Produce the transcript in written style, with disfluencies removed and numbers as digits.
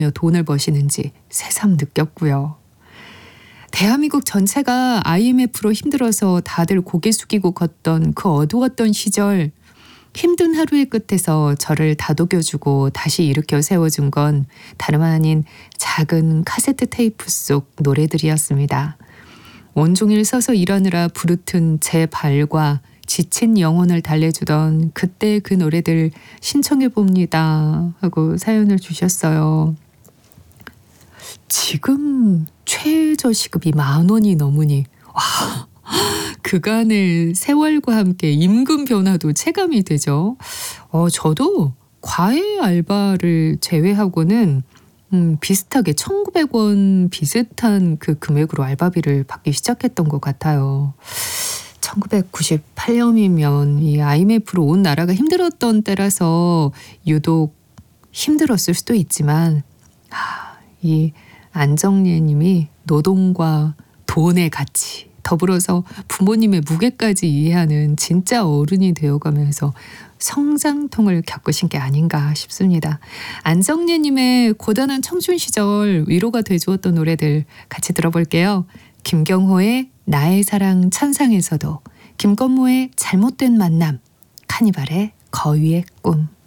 돈을 버시는지 새삼 느꼈고요. 대한민국 전체가 IMF로 힘들어서 다들 고개 숙이고 걷던 그 어두웠던 시절, 힘든 하루의 끝에서 저를 다독여주고 다시 일으켜 세워준 건 다름 아닌 작은 카세트 테이프 속 노래들이었습니다. 온종일 서서 일하느라 부르튼 제 발과 지친 영혼을 달래주던 그때 그 노래들 신청해 봅니다 하고 사연을 주셨어요. 지금 최저 시급이 10,000원이 넘으니 와, 그간의 세월과 함께 임금 변화도 체감이 되죠. 저도 과외 알바를 제외하고는 비슷하게 1,900원 비슷한 그 금액으로 알바비를 받기 시작했던 것 같아요. 1998년이면 이 IMF로 온 나라가 힘들었던 때라서 유독 힘들었을 수도 있지만 이 안정례 님이 노동과 돈의 가치, 더불어서 부모님의 무게까지 이해하는 진짜 어른이 되어가면서 성장통을 겪으신 게 아닌가 싶습니다. 안정례 님의 고단한 청춘 시절 위로가 돼주었던 노래들 같이 들어볼게요. 김경호의 나의 사랑 천상에서도, 김건모의 잘못된 만남, 카니발의 거위의 꿈.